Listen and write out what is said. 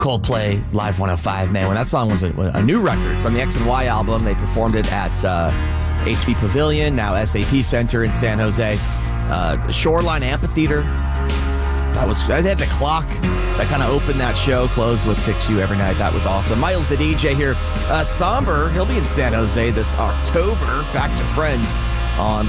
Coldplay, Live 105, man. When that song was a new record from the X and Y album, they performed it at HB Pavilion, now SAP Center in San Jose. Shoreline Amphitheater. They had the clock that kind of opened that show, closed with Fix You every night. That was awesome. Miles the DJ here. Somber, he'll be in San Jose this October. Back to Friends on the